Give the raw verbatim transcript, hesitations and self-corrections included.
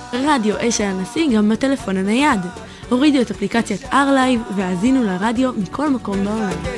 רדיו אש הנשיא גם בטלפון הנייד. הורידו את אפליקציית R-Live והאזינו לרדיו מכל מקום בעולם.